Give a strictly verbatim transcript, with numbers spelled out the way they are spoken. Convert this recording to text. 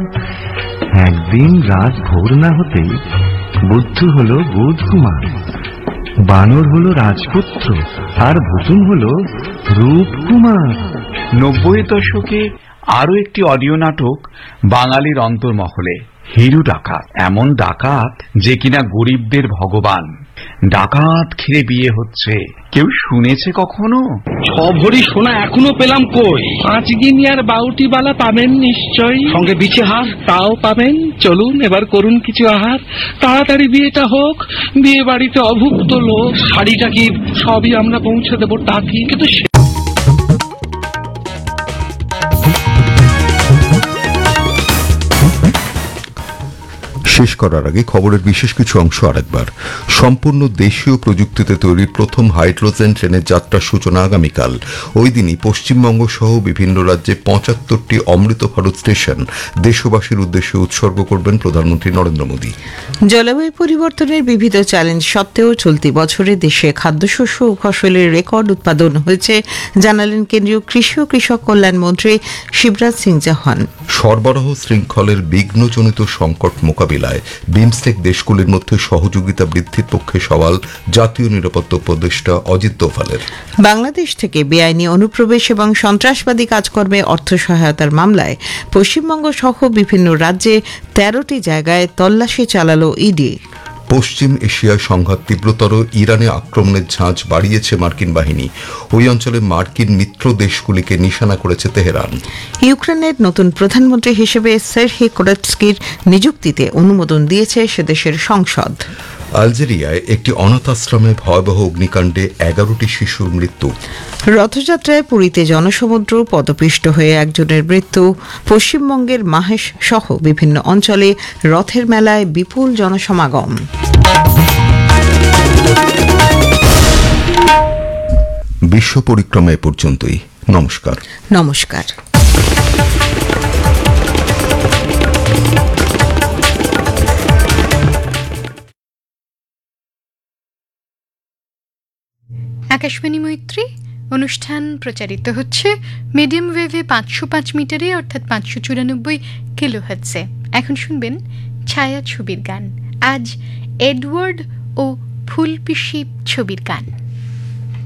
একদিন রাত ভোর না হতেই বুদ্ধ হল বুধ কুমার, বানর হলো রাজপুত্র, আর ভুতুম হলো রূপকুমার। নব্বই দশকে আরো একটি অডিও নাটক বাঙালির অন্তর্মহলে, হিরু ডাকাত। এমন ডাকাত যে কিনা গরিবদের ভগবান। ডাকাত খেয়ে বিয়ে হচ্ছে, কেউ শুনেছে কখনো? ছ ভরি সোনা এখনো পেলাম কই? পাঁচ গিনিয়ার বাউটি বালা পাবেন নিশ্চয়ই, সঙ্গে বিছে হার তাও পাবেন। চলুন এবার করুন কিছু আহার, তাড়াতাড়ি বিয়েটা হোক। বিয়ে বাড়িতে অভুক্ত লোক, শাড়িটা কি সবই আমরা পৌঁছে দেবো টাকি, কিন্তু শেষ করার আগে খবরের বিশেষ কিছু অংশ আরেকবার। সম্পূর্ণ দেশীয় প্রযুক্তিতে তৈরি প্রথম হাইড্রোজেন ট্রেনের যাত্রার সূচনা আগামীকাল। ওই দিনই পশ্চিমবঙ্গ সহ বিভিন্ন রাজ্যে পঁচাত্তরটি অমৃত ভারত স্টেশন দেশবাসীর উদ্দেশ্যে উৎসর্গ করবেন প্রধানমন্ত্রী নরেন্দ্র মোদী। জলবায়ু পরিবর্তনের বিবিধ চ্যালেঞ্জ সত্ত্বেও চলতি বছরে দেশে খাদ্যশস্য ও ফসলের রেকর্ড উৎপাদন হয়েছে, জানালেন কেন্দ্রীয় কৃষি ও কৃষক কল্যাণ মন্ত্রী শিবরাজ সিং চৌহান। সরবরাহ শৃঙ্খলের বিঘ্নজনিত সংকট মোকাবিলায় বিমস্টেক দেশগুলির মধ্যে সহযোগিতা বৃদ্ধির পক্ষে সওয়াল জাতীয় নিরাপত্তা উপদেষ্টা অজিত দোভালের। বাংলাদেশ থেকে বেআইনি অনুপ্রবেশ এবং সন্ত্রাসবাদী কাজকর্মে অর্থ সহায়তার মামলায় পশ্চিমবঙ্গ সহ বিভিন্ন রাজ্যে তেরোটি জায়গায় তল্লাশি চালালো ইডি। পশ্চিম এশিয়ায় সংঘাত তীব্রতর, ইরানে আক্রমণের ঝাঁজ বাড়িয়েছে মার্কিন বাহিনী। ওই অঞ্চলে মার্কিন মিত্র দেশগুলিকে নিশানা করেছে তেহরান। ইউক্রেনের নতুন প্রধানমন্ত্রী হিসেবে সেরহি কোরেটস্কির নিযুক্তিতে অনুমোদন দিয়েছে সেদেশের সংসদ। আলজেরিয়ায় একটি অনাথ আশ্রমে ভয়াবহ অগ্নিকাণ্ডে এগারোটি শিশুর মৃত্যু। রথযাত্রায় পুরীতে জনসমুদ্র, পদপিষ্ট হয়ে একজনের মৃত্যু। পশ্চিমবঙ্গের মাহেশ সহ বিভিন্ন অঞ্চলে রথের মেলায় বিপুল জনসমাগম। বিশ্ব পরিক্রমা এ পর্যন্তই। নমস্কার। নমস্কার। আকাশবাণী মৈত্রী অনুষ্ঠান প্রচারিত হচ্ছে মিডিয়াম ওয়েভে পাঁচশো পাঁচ মিটারে, অর্থাৎ পাঁচশো চুরানব্বই কিলো হার্টজে। এখন শুনবেন ছায়া ছবির গান। আজ এডওয়ার্ড ও ফুলপিসি ছবির গান।